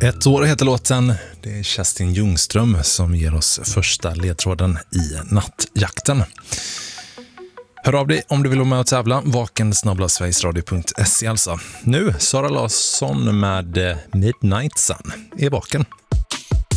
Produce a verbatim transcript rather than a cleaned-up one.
Ett år heter låten. Det är Kerstin Ljungström som ger oss första ledtråden i nattjakten. Hör av dig om du vill vara med och tävla. Vaken snabel-a sverigesradio punkt se alltså. Nu Sara Larsson med Midnight Sun. Är vaken.